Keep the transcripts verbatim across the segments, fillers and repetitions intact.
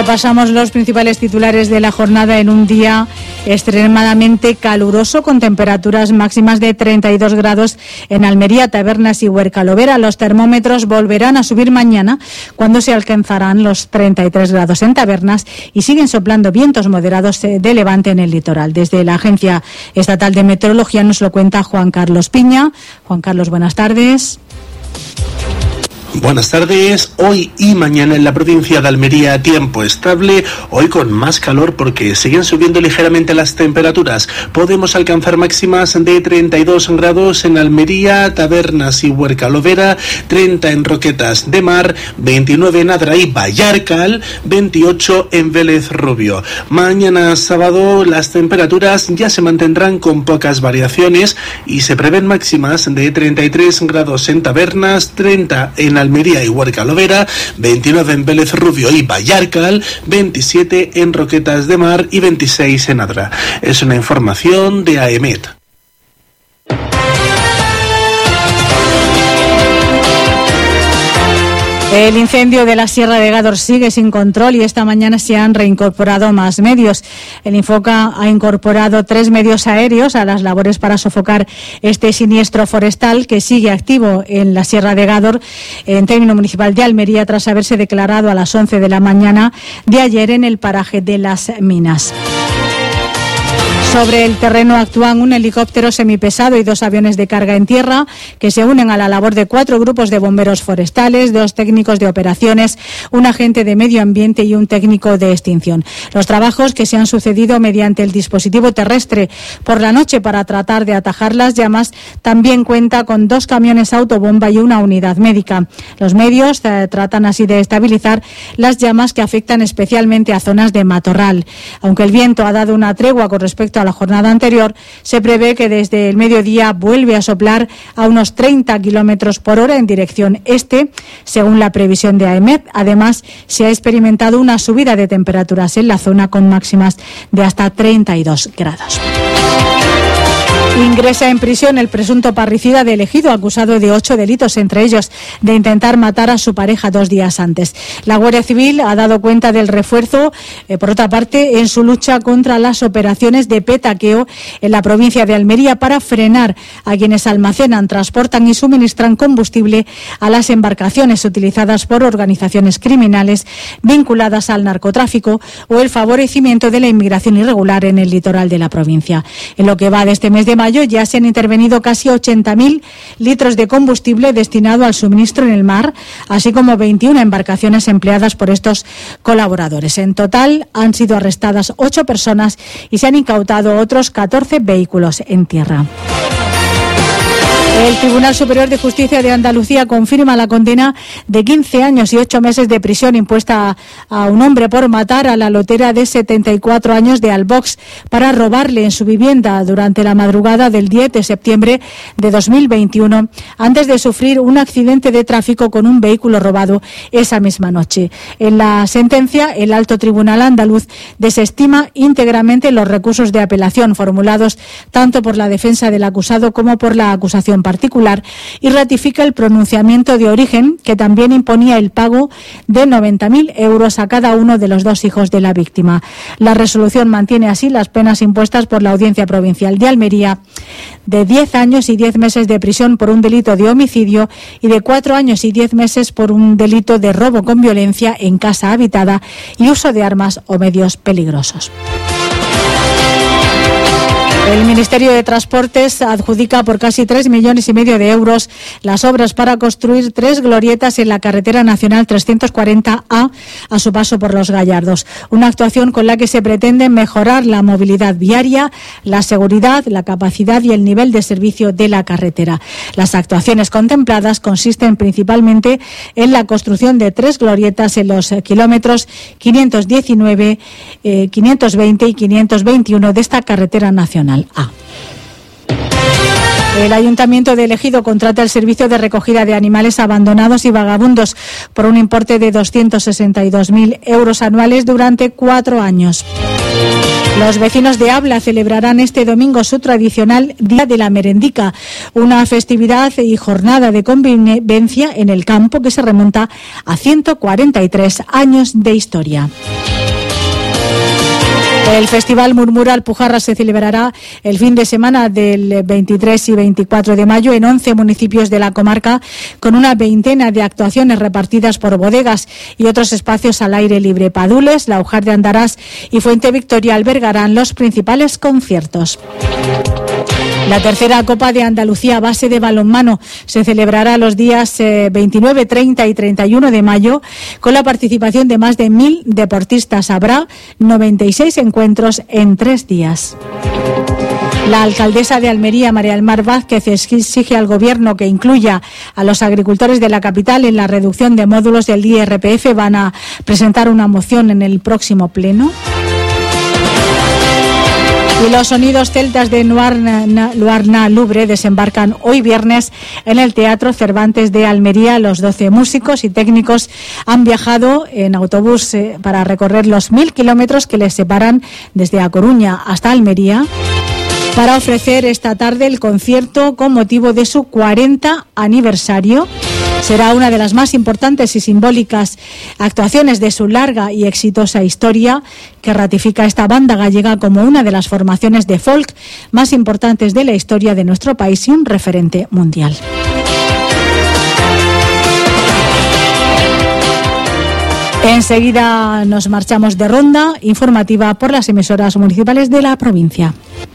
Repasamos los principales titulares de la jornada en un día extremadamente caluroso, con temperaturas máximas de treinta y dos grados en Almería, Tabernas y Huercalovera. Los termómetros volverán a subir mañana, cuando se alcanzarán los treinta y tres grados en Tabernas, y siguen soplando vientos moderados de levante en el litoral. Desde la Agencia Estatal de Meteorología nos lo cuenta Juan Carlos Piña. Juan Carlos, buenas tardes. Buenas tardes. Hoy y mañana en la provincia de Almería tiempo estable, hoy con más calor porque siguen subiendo ligeramente las temperaturas. Podemos alcanzar máximas de treinta y dos grados en Almería, Tabernas y Huercalovera, treinta en Roquetas de Mar, veintinueve en Adra y Vallarcal, veintiocho en Vélez Rubio. Mañana sábado las temperaturas ya se mantendrán con pocas variaciones y se prevén máximas de treinta y tres grados en Tabernas, treinta en Almería y Huercalovera, veintinueve en Vélez Rubio y Vallarcal, veintisiete en Roquetas de Mar y veintiséis en Adra. Es una información de AEMET. El incendio de la Sierra de Gádor sigue sin control y esta mañana se han reincorporado más medios. El Infoca ha incorporado tres medios aéreos a las labores para sofocar este siniestro forestal que sigue activo en la Sierra de Gádor, en término municipal de Almería, tras haberse declarado a las once de la mañana de ayer en el paraje de Las Minas. Sobre el terreno actúan un helicóptero semipesado y dos aviones de carga en tierra que se unen a la labor de cuatro grupos de bomberos forestales, dos técnicos de operaciones, un agente de medio ambiente y un técnico de extinción. Los trabajos, que se han sucedido mediante el dispositivo terrestre por la noche para tratar de atajar las llamas, también cuenta con dos camiones autobomba y una unidad médica. Los medios eh, tratan así de estabilizar las llamas que afectan especialmente a zonas de matorral. Aunque el viento ha dado una tregua con respecto a la jornada anterior, se prevé que desde el mediodía vuelve a soplar a unos treinta kilómetros por hora en dirección este, según la previsión de AEMET. Además, se ha experimentado una subida de temperaturas en la zona con máximas de hasta treinta y dos grados. Ingresa en prisión el presunto parricida de Ejido, acusado de ocho delitos, entre ellos de intentar matar a su pareja dos días antes. La Guardia Civil ha dado cuenta del refuerzo, eh, por otra parte, en su lucha contra las operaciones de petaqueo en la provincia de Almería para frenar a quienes almacenan, transportan y suministran combustible a las embarcaciones utilizadas por organizaciones criminales vinculadas al narcotráfico o el favorecimiento de la inmigración irregular en el litoral de la provincia. En lo que va de este mes de mayo ya se han intervenido casi ochenta mil litros de combustible destinado al suministro en el mar, así como veintiuna embarcaciones empleadas por estos colaboradores. En total han sido arrestadas ocho personas y se han incautado otros catorce vehículos en tierra. El Tribunal Superior de Justicia de Andalucía confirma la condena de quince años y ocho meses de prisión impuesta a un hombre por matar a la lotera de setenta y cuatro años de Albox para robarle en su vivienda durante la madrugada del diez de septiembre de dos mil veintiuno, antes de sufrir un accidente de tráfico con un vehículo robado esa misma noche. En la sentencia, el Alto Tribunal andaluz desestima íntegramente los recursos de apelación formulados tanto por la defensa del acusado como por la acusación particular y ratifica el pronunciamiento de origen, que también imponía el pago de noventa mil euros a cada uno de los dos hijos de la víctima. La resolución mantiene así las penas impuestas por la Audiencia Provincial de Almería de diez años y diez meses de prisión por un delito de homicidio y de cuatro años y diez meses por un delito de robo con violencia en casa habitada y uso de armas o medios peligrosos. El Ministerio de Transportes adjudica por casi tres millones y medio de euros las obras para construir tres glorietas en la carretera nacional trescientos cuarenta A a su paso por Los Gallardos. Una actuación con la que se pretende mejorar la movilidad viaria, la seguridad, la capacidad y el nivel de servicio de la carretera. Las actuaciones contempladas consisten principalmente en la construcción de tres glorietas en los kilómetros quinientos diecinueve, eh, quinientos veinte y quinientos veintiuno de esta carretera nacional A. El Ayuntamiento de Ejido contrata el servicio de recogida de animales abandonados y vagabundos por un importe de doscientos sesenta y dos mil euros anuales durante cuatro años. Los vecinos de Abla celebrarán este domingo su tradicional Día de la Merendica, una festividad y jornada de convivencia en el campo que se remonta a ciento cuarenta y tres años de historia. El Festival Murmura Alpujarra se celebrará el fin de semana del veintitrés y veinticuatro de mayo en once municipios de la comarca, con una veintena de actuaciones repartidas por bodegas y otros espacios al aire libre. Padules, Laujar de Andarás y Fuente Victoria albergarán los principales conciertos. La tercera Copa de Andalucía base de balonmano se celebrará los días eh, veintinueve, treinta y treinta y uno de mayo con la participación de más de mil deportistas. Habrá noventa y seis encuentros en tres días. La alcaldesa de Almería, María del Mar Vázquez, exige al Gobierno que incluya a los agricultores de la capital en la reducción de módulos del I R P F. Van a presentar una moción en el próximo pleno. Y los sonidos celtas de Luarna, Luarna Lubre desembarcan hoy viernes en el Teatro Cervantes de Almería. Los doce músicos y técnicos han viajado en autobús eh, para recorrer los mil kilómetros que les separan desde A Coruña hasta Almería, para ofrecer esta tarde el concierto con motivo de su cuarenta aniversario. Será una de las más importantes y simbólicas actuaciones de su larga y exitosa historia, que ratifica esta banda gallega como una de las formaciones de folk más importantes de la historia de nuestro país y un referente mundial. Enseguida nos marchamos de ronda informativa por las emisoras municipales de la provincia.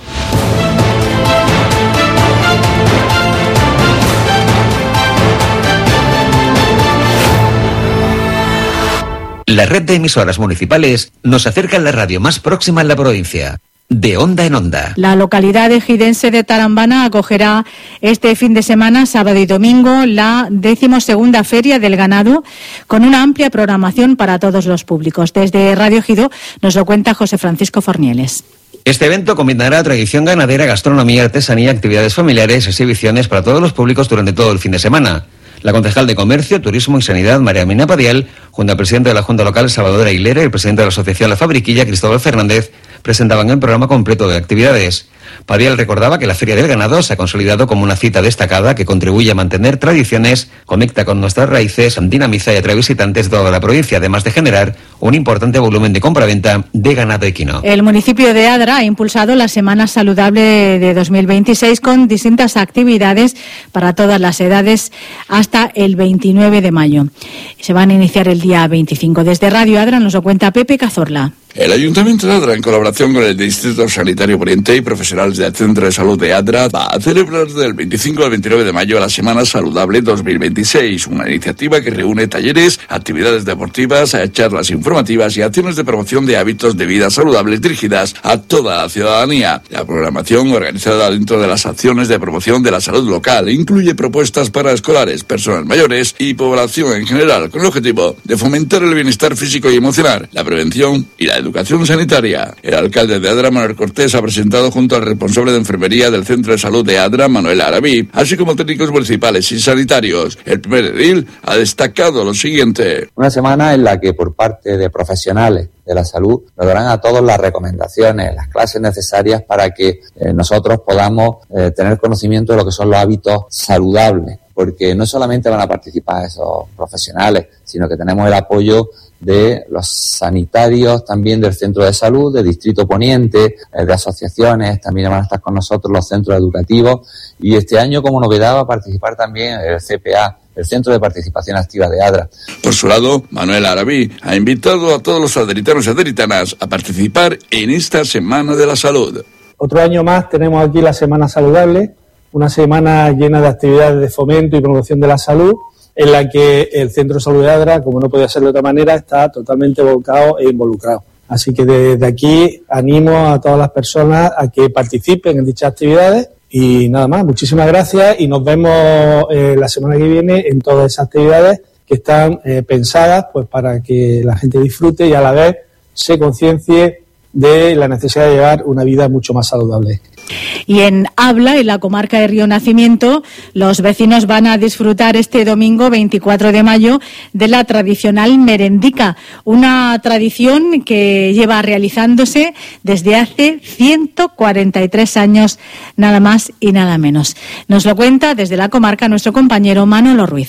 La red de emisoras municipales nos acerca a la radio más próxima en la provincia. De onda en onda. La localidad ejidense de Tarambana acogerá este fin de semana, sábado y domingo, la decimosegunda Feria del Ganado, con una amplia programación para todos los públicos. Desde Radio Ejido nos lo cuenta José Francisco Fornieles. Este evento combinará tradición ganadera, gastronomía, artesanía, actividades familiares, exhibiciones para todos los públicos durante todo el fin de semana. La concejal de Comercio, Turismo y Sanidad, María Mina Padial, junto al presidente de la Junta Local, Salvador Aguilera, y el presidente de la Asociación La Fabriquilla, Cristóbal Fernández, presentaban el programa completo de actividades. Padial recordaba que la Feria del Ganado se ha consolidado como una cita destacada que contribuye a mantener tradiciones, conecta con nuestras raíces, dinamiza y atrae visitantes de toda la provincia, además de generar un importante volumen de compraventa de ganado equino. El municipio de Adra ha impulsado la Semana Saludable de dos mil veintiséis con distintas actividades para todas las edades hasta el veintinueve de mayo. Se van a iniciar el día veinticinco. Desde Radio Adra nos lo cuenta Pepe Cazorla. El Ayuntamiento de Adra, en colaboración con el Distrito Sanitario Poniente y profesionales del Centro de Salud de Adra, va a celebrar del veinticinco al veintinueve de mayo la Semana Saludable dos mil veintiséis, una iniciativa que reúne talleres, actividades deportivas, charlas informativas y acciones de promoción de hábitos de vida saludables dirigidas a toda la ciudadanía. La programación, organizada dentro de las acciones de promoción de la salud local, incluye propuestas para escolares, personas mayores y población en general, con el objetivo de fomentar el bienestar físico y emocional, la prevención y la educación sanitaria. El alcalde de Adra, Manuel Cortés, ha presentado junto al responsable de enfermería del Centro de Salud de Adra, Manuel Arabí, así como técnicos municipales y sanitarios. El primer edil ha destacado lo siguiente. Una semana en la que por parte de profesionales de la salud nos darán a todos las recomendaciones, las clases necesarias para que eh, nosotros podamos eh, tener conocimiento de lo que son los hábitos saludables, porque no solamente van a participar esos profesionales, sino que tenemos el apoyo de los sanitarios, también del centro de salud, del distrito poniente, eh, de asociaciones, también van a estar con nosotros los centros educativos, y este año como novedad va a participar también el C P A, el Centro de Participación Activa de Adra. Por su lado, Manuel Arabí ha invitado a todos los aderitanos y aderitanas a participar en esta Semana de la Salud. Otro año más tenemos aquí la Semana Saludable, una semana llena de actividades de fomento y promoción de la salud, en la que el Centro de Salud de Adra, como no podía ser de otra manera, está totalmente volcado e involucrado. Así que desde aquí animo a todas las personas a que participen en dichas actividades. Y nada más, muchísimas gracias y nos vemos eh, la semana que viene en todas esas actividades que están eh, pensadas pues para que la gente disfrute y a la vez se conciencie de la necesidad de llevar una vida mucho más saludable. Y en Abla, en la comarca de Río Nacimiento, los vecinos van a disfrutar este domingo veinticuatro de mayo de la tradicional merendica, una tradición que lleva realizándose desde hace ciento cuarenta y tres años, nada más y nada menos. Nos lo cuenta desde la comarca nuestro compañero Manolo Ruiz.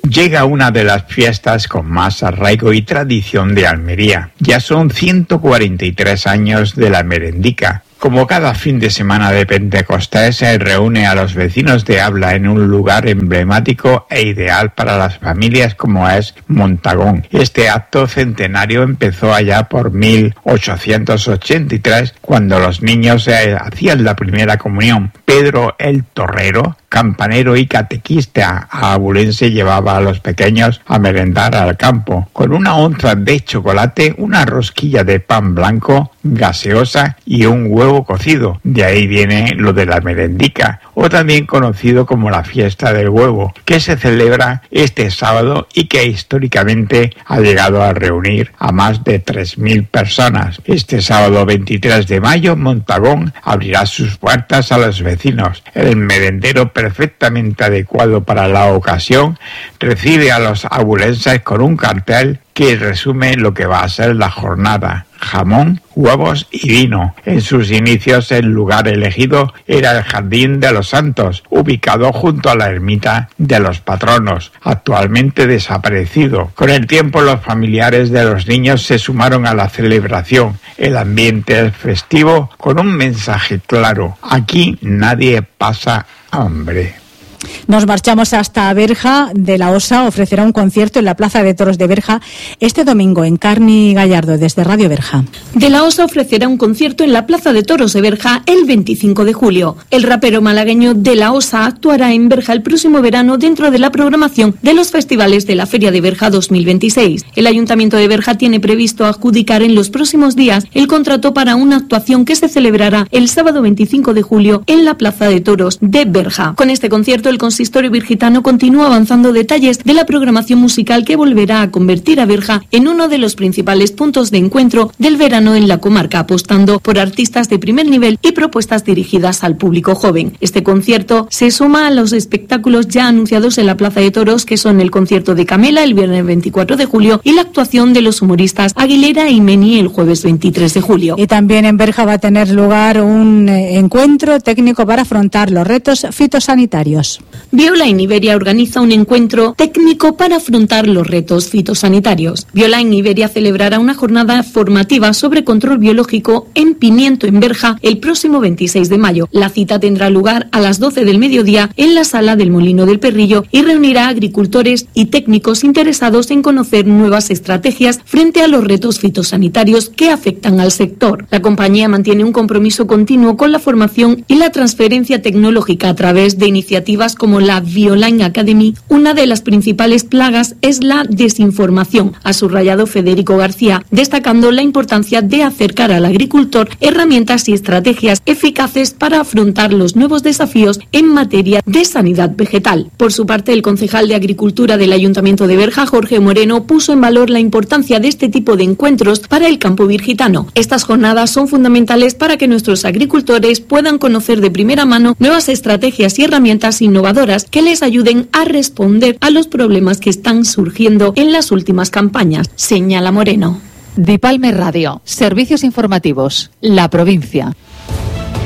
Llega una de las fiestas con más arraigo y tradición de Almería. Ya son ciento cuarenta y tres años de la merendica. Como cada fin de semana de Pentecostés, se reúne a los vecinos de habla en un lugar emblemático e ideal para las familias como es Montagón. Este acto centenario empezó allá por mil ochocientos ochenta y tres, cuando los niños eh, hacían la primera comunión. Pedro el Torrero, campanero y catequista abulense, llevaba a los pequeños a merendar al campo, con una onza de chocolate, una rosquilla de pan blanco, gaseosa y un huevo cocido. De ahí viene lo de la merendica, o también conocido como la fiesta del huevo, que se celebra este sábado y que históricamente ha llegado a reunir a más de tres mil personas. Este sábado veintitrés de mayo, Montagón abrirá sus puertas a los vecinos. El merendero, perfectamente adecuado para la ocasión, recibe a los abulenses con un cartel que resume lo que va a ser la jornada: jamón, huevos y vino. En sus inicios el lugar elegido era el Jardín de los Santos, ubicado junto a la ermita de los patronos, actualmente desaparecido. Con el tiempo los familiares de los niños se sumaron a la celebración. El ambiente es festivo, con un mensaje claro: aquí nadie pasa hambre. Nos marchamos hasta Berja. De la Osa ofrecerá un concierto en la Plaza de Toros de Berja este domingo. Encarni Gallardo, desde Radio Berja. De la Osa ofrecerá un concierto en la Plaza de Toros de Berja el veinticinco de julio. El rapero malagueño De la Osa actuará en Berja el próximo verano dentro de la programación de los festivales de la Feria de Berja dos mil veintiséis. El Ayuntamiento de Berja tiene previsto adjudicar en los próximos días el contrato para una actuación que se celebrará el sábado veinticinco de julio en la Plaza de Toros de Berja. Con este concierto, el Consistorio Virgitano continúa avanzando detalles de la programación musical que volverá a convertir a Berja en uno de los principales puntos de encuentro del verano en la comarca, apostando por artistas de primer nivel y propuestas dirigidas al público joven. Este concierto se suma a los espectáculos ya anunciados en la Plaza de Toros, que son el concierto de Camela el viernes veinticuatro de julio y la actuación de los humoristas Aguilera y Meni el jueves veintitrés de julio. Y también en Berja va a tener lugar un encuentro técnico para afrontar los retos fitosanitarios. Bioline Iberia organiza un encuentro técnico para afrontar los retos fitosanitarios. Bioline Iberia celebrará una jornada formativa sobre control biológico en pimiento en Berja el próximo veintiséis de mayo. La cita tendrá lugar a las doce del mediodía en la sala del Molino del Perrillo y reunirá a agricultores y técnicos interesados en conocer nuevas estrategias frente a los retos fitosanitarios que afectan al sector. La compañía mantiene un compromiso continuo con la formación y la transferencia tecnológica a través de iniciativas como la Bioline Academy. Una de las principales plagas es la desinformación, ha subrayado Federico García, destacando la importancia de acercar al agricultor herramientas y estrategias eficaces para afrontar los nuevos desafíos en materia de sanidad vegetal. Por su parte, el concejal de Agricultura del Ayuntamiento de Berja, Jorge Moreno, puso en valor la importancia de este tipo de encuentros para el campo virgitano. Estas jornadas son fundamentales para que nuestros agricultores puedan conocer de primera mano nuevas estrategias y herramientas innovadoras que les ayuden a responder a los problemas que están surgiendo en las últimas campañas, señala Moreno. Dipalme Radio, servicios informativos, la provincia.